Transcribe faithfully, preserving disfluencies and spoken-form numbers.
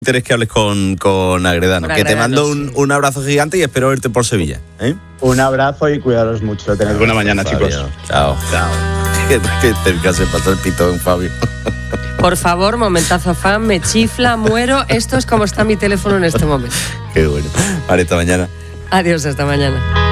interés que hables con, con Agredano. Con que te Agredano, mando un, sí. un abrazo gigante y espero verte por Sevilla. ¿eh? Un abrazo y cuidaros mucho. Tened buena mañana, Fabio. chicos. Chao. Chao. Que te se pasó el pitón, Fabio. Por favor, momentazo fan, me chifla, muero. Esto es como está mi teléfono en este momento. Qué bueno. Vale, hasta mañana. Adiós, hasta mañana.